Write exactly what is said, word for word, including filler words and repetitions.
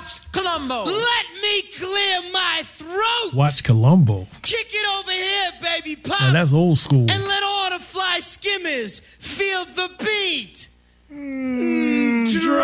watched Columbo. Let me clear my throat. Watch Columbo. Kick it over here, baby pop. Now, that's old school. And let all the fly skimmers feel the beat. Mm,